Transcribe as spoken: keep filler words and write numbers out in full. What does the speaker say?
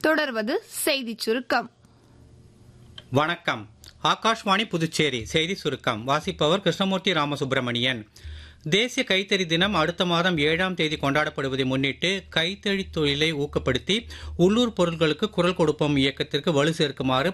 தொடர்வது செய்திச் சுருக்கம். வணக்கம். ஆகாஷ்வாணி புதுச்சேரி செய்தி சுருக்கம் வாசிப்பவர் கிருஷ்ணமூர்த்தி ராமசுப்பிரமணியன். தேசிய கைத்தறி தினம் அடுத்த மாதம் ஏழாம் தேதி கொண்டாடப்படுவதை முன்னிட்டு கைத்தறி தொழிலை ஊக்கப்படுத்தி உள்ளூர் பொருட்களுக்கு குரல் கொடுப்போம் இயக்கத்திற்கு வலு சேர்க்குமாறு